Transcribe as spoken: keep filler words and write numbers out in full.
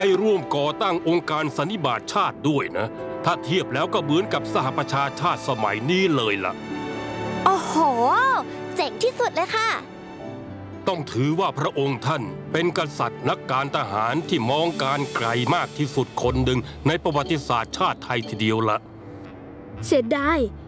ได้ร่วมก่อตั้งองค์การสันนิบาตชาติด้วยนะถ้าเทียบแล้วก็เหมือนกับสหประชาชาติสมัยนี้เลยล่ะโอ้โหเจ๋งที่สุดเลยค่ะต้องถือว่าพระองค์ท่านเป็นกษัตริย์นักการทหารที่มองการไกลมากที่สุดคนหนึ่งในประวัติศาสตร์ชาติไทยทีเดียวละเสียดาย